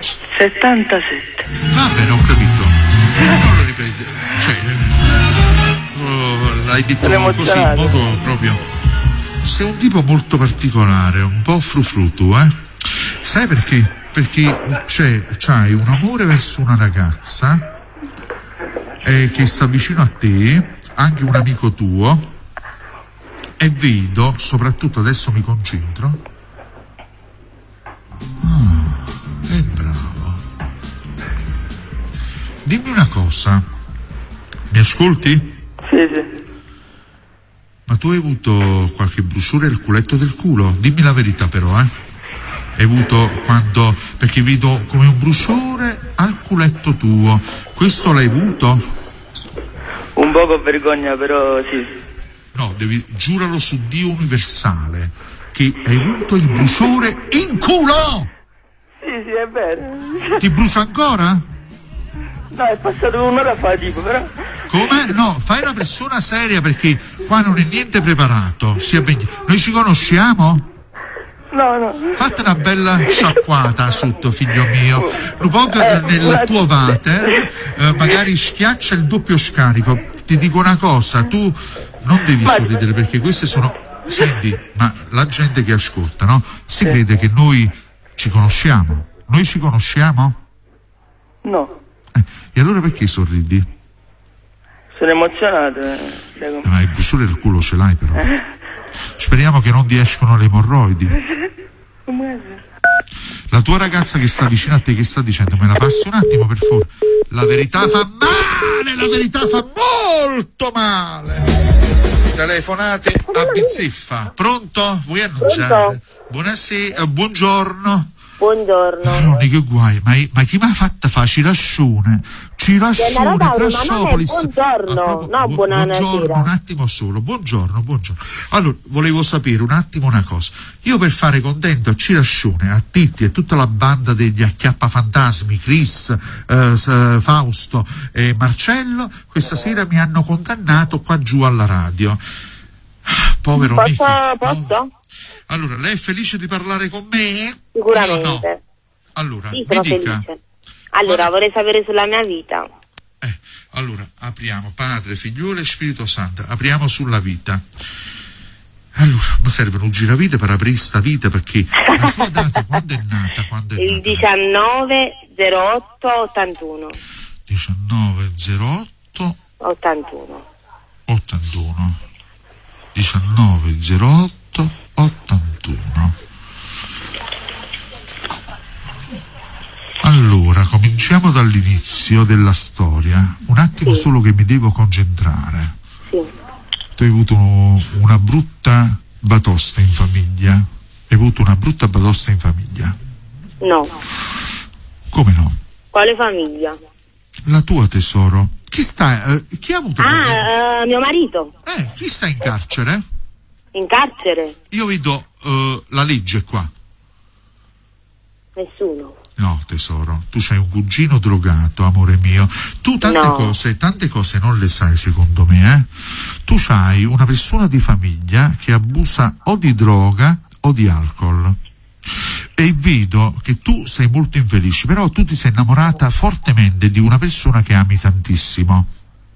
77. Va bene, ho capito. Non lo ripeti. Cioè, l'hai detto così in modo proprio. Sei un tipo molto particolare, un po' frufru tu, eh? Sai perché? Perché c'hai un amore verso una ragazza che sta vicino a te, anche un amico tuo, e vedo, soprattutto adesso mi concentro. È bravo. Dimmi una cosa, mi ascolti? Sì. Ma tu hai avuto qualche brusura al culetto del culo? Dimmi la verità però, Hai avuto quando... Perché vedo come un bruciore al culetto tuo. Questo l'hai avuto? Un po' con vergogna, però sì. No, giuralo su Dio universale che hai avuto il bruciore in culo! Sì, è vero. Ti brucia ancora? No, è passato un'ora fa, tipo, però... Come? No, fai una persona seria perché qua non è niente preparato. Noi ci conosciamo? No. Fate una bella sciacquata sotto, figlio mio. Un po' nel tuo water, magari schiaccia il doppio scarico. Ti dico una cosa, tu non devi sorridere perché queste sono... Senti, ma la gente che ascolta, no? Si crede che noi ci conosciamo. Noi ci conosciamo? No. E allora perché sorridi? Sono emozionato. Ma il bruciore del culo ce l'hai però. Speriamo che non ti escono le emorroidi. La tua ragazza che sta vicino a te, che sta dicendo? Me la passi un attimo per favore. La verità fa male, la verità fa molto male. Telefonate a bizzeffa. Pronto? Vuoi annunciare? Buonasera, buongiorno. Buongiorno. Che guai, ma chi mi ha fatta fa Cirascione, Trassopolis. Buongiorno, no, buongiorno, un attimo solo, buongiorno. Allora, volevo sapere un attimo una cosa. Io per fare contento a Cirascione, a Titti e tutta la banda degli Acchiappafantasmi, Chris, Fausto e Marcello, questa sera mi hanno condannato qua giù alla radio. Povero Michi. Posso? Allora, lei è felice di parlare con me? Sicuramente. No. Allora, sì, sono mi dica. Felice. Allora, vorrei sapere sulla mia vita. Allora, apriamo Padre, Figliolo e Spirito Santo, apriamo sulla vita. Allora, mi serve un giravite per aprire sta vita, perché la sua data quando è nata? Il 19/08/81. 19/08 81. 19/08 81. Allora, cominciamo dall'inizio della storia. Un attimo solo che mi devo concentrare. Sì. Tu hai avuto una brutta batosta in famiglia? Hai avuto una brutta batosta in famiglia? No. Come no? Quale famiglia? La tua, tesoro. Chi ha avuto mio marito. Chi sta in carcere? In carcere? Io vedo la legge qua. Nessuno. No, tesoro, tu c'hai un cugino drogato, amore mio. Tu tante cose non le sai, secondo me, Tu c'hai una persona di famiglia che abusa o di droga o di alcol. E vedo che tu sei molto infelice, però tu ti sei innamorata fortemente di una persona che ami tantissimo.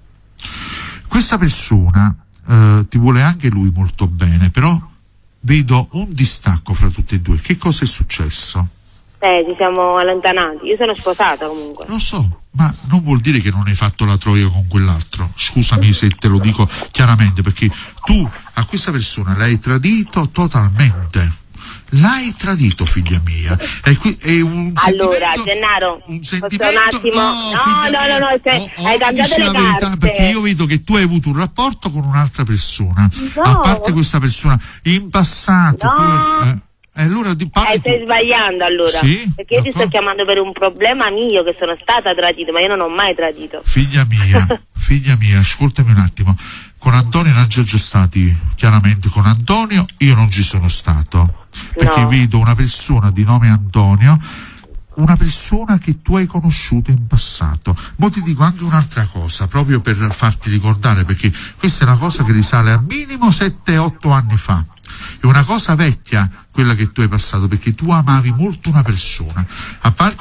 Questa persona ti vuole anche lui molto bene, però vedo un distacco fra tutti e due. Che cosa è successo? Ci siamo allontanati. Io sono sposata comunque. Lo so, ma non vuol dire che non hai fatto la troia con quell'altro. Scusami se te lo dico chiaramente, perché tu a questa persona l'hai tradito totalmente. L'hai tradito, figlia mia. Allora, Gennaro, un sentimento. Un attimo. No, hai cambiato le carte. Perché io vedo che tu hai avuto un rapporto con un'altra persona. No. A parte questa persona, in passato. No. Allora stai sbagliando allora. Sì? Perché io ti sto chiamando per un problema mio, che sono stata tradita, ma io non ho mai tradito. Figlia mia, ascoltami un attimo. Con Antonio non già stati, chiaramente con Antonio io non ci sono stato. Perché vedo una persona di nome Antonio, una persona che tu hai conosciuto in passato. Ma ti dico anche un'altra cosa, proprio per farti ricordare, perché questa è una cosa che risale al minimo 7-8 anni fa. È una cosa vecchia quella che tu hai passato, perché tu amavi molto una persona. A parte